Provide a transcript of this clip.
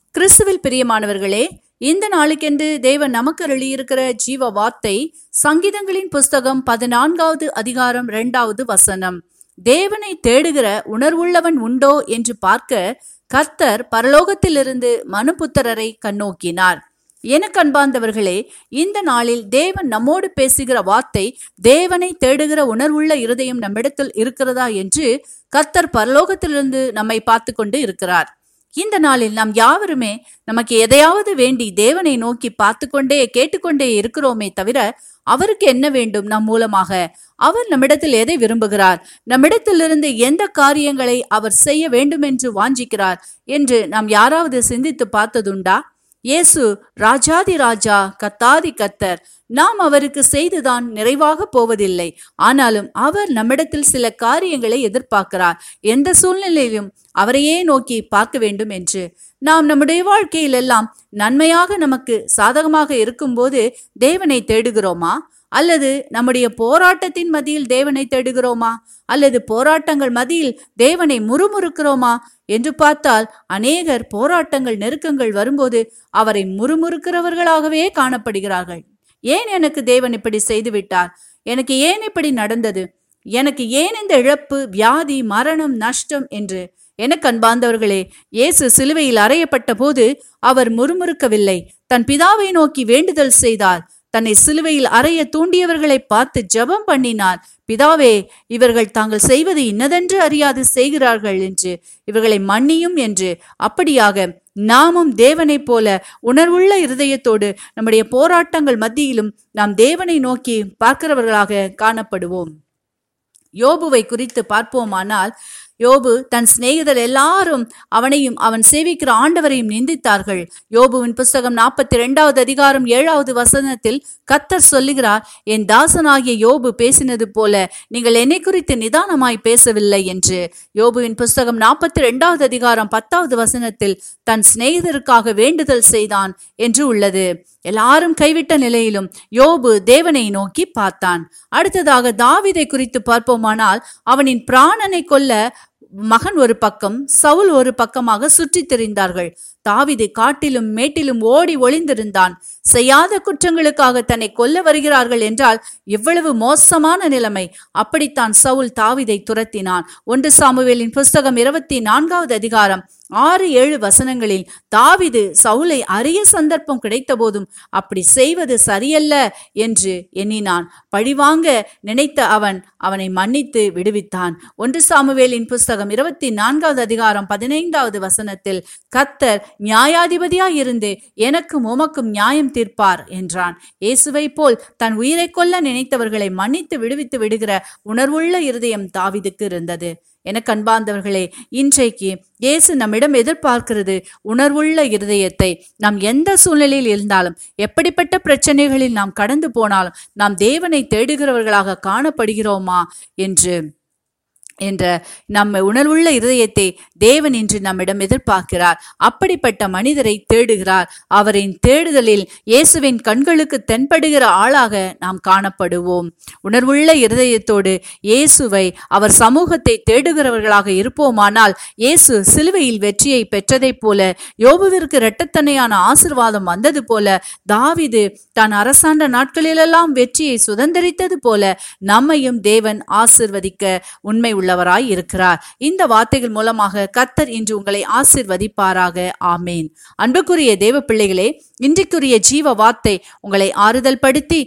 கிறிஸ்துவில் பிரியமானவர்களே, இந்த நாளுக்கென்று தேவன் நமக்கு அருளியிருக்கிற ஜீவ வார்த்தை சங்கீதங்களின் புஸ்தகம் 14வது அதிகாரம் 2வது வசனம். தேவனை தேடுகிற உணர்வுள்ளவன் உண்டோ என்று பார்க்க கர்த்தர் பரலோகத்திலிருந்து மனுபுத்திரரை கண்ணோக்கினார். எனக்கு அன்பார்ந்தவர்களே, இந்த நாளில் தேவன் நம்மோடு பேசுகிற வார்த்தை, தேவனை தேடுகிற உணர்வுள்ள இருதயம் நம்மிடத்தில் இருக்கிறதா என்று கர்த்தர் பரலோகத்திலிருந்து நம்மை பார்த்து கொண்டு இருக்கிறார். இந்த நாளில் நாம் யாவருமே நமக்கு எதையாவது வேண்டி தேவனை நோக்கி பார்த்து கொண்டே கேட்டுக்கொண்டே இருக்கிறோமே தவிர, அவருக்கு என்ன வேண்டும் நம் மூலமாக, அவர் நம்மிடத்தில் எதை விரும்புகிறார், நம்மிடத்திலிருந்து எந்த காரியங்களை அவர் செய்ய வேண்டும் என்று வாஞ்சிக்கிறார் என்று நாம் யாராவது சிந்தித்து பார்த்ததுண்டா? இயேசு ராஜாதி ராஜா, கர்த்தாதி கர்த்தர். நாம் அவருக்கு செய்துதான் நிறைவாக போவதில்லை. ஆனாலும் அவர் நம்மிடத்தில் சில காரியங்களை எதிர்பார்க்கிறார். எந்த சூழ்நிலையிலும் அவரையே நோக்கி பார்க்க வேண்டும் என்று. நாம் நம்முடைய வாழ்க்கையில் எல்லாம் நன்மையாக நமக்கு சாதகமாக இருக்கும்போது தேவனை தேடுகிறோமா? அல்லது நம்முடைய போராட்டத்தின் மத்தியில் தேவனை தேடுகிறோமா? அல்லது போராட்டங்கள் மத்தியில் தேவனை முறுமுறுக்கிறோமா என்று பார்த்தால், அநேகர் போராட்டங்கள் நெருக்கங்கள் வரும்போது அவரை முறுமுறுக்கிறவர்களாகவே காணப்படுகிறார்கள். ஏன் எனக்கு தேவன் இப்படி செய்து விட்டார்? எனக்கு ஏன் இப்படி நடந்தது? எனக்கு ஏன் இந்த இழப்பு, வியாதி, மரணம், நஷ்டம் என்று? எனக்கு அன்பார்ந்தவர்களே, இயேசு சிலுவையில் அறையப்பட்ட போது அவர் முறுமுறுக்கவில்லை. தன் பிதாவை நோக்கி வேண்டுதல் செய்தார். தன்னை சிலுவையில் அறைய தூண்டியவர்களை பார்த்து ஜெபம் பண்ணினார். பிதாவே, இவர்கள் தாங்கள் செய்வது இன்னதென்று அறியாது செய்கிறார்கள் என்று, இவர்களை மன்னியும் என்று. அப்படியாக நாமும் தேவனை போல உணர்வுள்ள இருதயத்தோடு நம்முடைய போராட்டங்கள் மத்தியிலும் நாம் தேவனை நோக்கி பார்க்கிறவர்களாக காணப்படுவோம். யோபுவை குறித்து பார்ப்போமானால், யோபு தன் சிநேகிதர் எல்லாரும் அவனையும் அவன் சேவிக்கிற ஆண்டவரையும் நிந்தித்தார்கள். யோபுவின் புஸ்தகம் 42வது அதிகாரம் 7வது வசனத்தில் கர்த்தர் சொல்லுகிறார், என் தாசனாகிய யோபு பேசினது போல நீங்கள் என்னை குறித்து நிதானமாய் பேசவில்லை என்று. யோபுவின் புஸ்தகம் 42வது அதிகாரம் 10வது வசனத்தில் தன் சிநேகிதருக்காக வேண்டுதல் செய்தான் என்று உள்ளது. எல்லாரும் கைவிட்ட நிலையிலும் யோபு தேவனை நோக்கி பார்த்தான். அடுத்ததாக தாவீதை குறித்து பார்ப்போமானால், அவனின் பிராணனை கொல்ல மகன் ஒரு பக்கம், சவுல் ஒரு பக்கமாக சுற்றி திரிந்தார்கள். தாவீது காட்டிலும் மேட்டிலும் ஓடி ஒளிந்திருந்தான். செய்யாத குற்றங்களுக்காக தன்னை கொல்ல வருகிறார்கள் என்றால் எவ்வளவு மோசமான நிலைமை! அப்படித்தான் சவுல் தாவீதை துரத்தினான். 1 சாமுவேலின் புஸ்தகம் 24வது அதிகாரம் 6-7 வசனங்களில் தாவீது சவுலை அறிய சந்தர்ப்பம் கிடைத்த போதும் அப்படி செய்வது சரியல்ல என்று எண்ணினான். பழிவாங்க நினைத்த அவனை மன்னித்து விடுவித்தான். 1 சாமுவேலின் புஸ்தகம் 24வது அதிகாரம் 15வது வசனத்தில் கர்த்தர் நியாயாதிபதியாய் இருந்து எனக்கும் உமக்கும் நியாயம் தீர்ப்பார் என்றான். இயேசுவை போல் தன் உயிரை கொல்ல நினைத்தவர்களை மன்னித்து விடுவித்து விடுகிற உணர்வுள்ள இருதயம் தாவீதுக்கு இருந்தது. எனக்கு அன்பார்ந்தவர்களே, இன்றைக்கு இயேசு நம்மிடம் எதிர்பார்க்கிறது உணர்வுள்ள இருதயத்தை. நாம் எந்த சூழ்நிலையில் இருந்தாலும், எப்படிப்பட்ட பிரச்சனைகளில் நாம் கடந்து போனாலும், நாம் தேவனை தேடுகிறவர்களாக காணப்படுகிறோமா என்ற நம்ம உணர்வுள்ள இருதயத்தை தேவன் இன்று நம்மிடம் எதிர்பார்க்கிறார். அப்படிப்பட்ட மனிதரை தேடுகிறார். அவரின் தேடுதலில் இயேசுவின் கண்களுக்கு தென்படுகிற ஆளாக நாம் காணப்படுவோம். உணர்வுள்ள இருதயத்தோடு இயேசுவை, அவர் சமூகத்தை தேடுகிறவர்களாக இருப்போமானால், இயேசு சிலுவையில் வெற்றியை பெற்றதை போல, யோபுவிற்கு இரட்டத்தனையான ஆசீர்வாதம் வந்தது போல, தாவீது தான் அரசாண்ட நாட்களிலெல்லாம் வெற்றியை சுதந்திரித்தது போல, நம்மையும் தேவன் ஆசீர்வதிக்க உண்மை உள்ளவராய் இருக்கிறார். இந்த வார்த்தைகள் மூலமாக கர்த்தர் இன்று உங்களை ஆசீர்வதிப்பாராக. ஆமேன். அன்புக்குரிய தேவ பிள்ளைகளே, இன்றைக்குரிய ஜீவ வார்த்தை உங்களை ஆறுதல் படுத்தி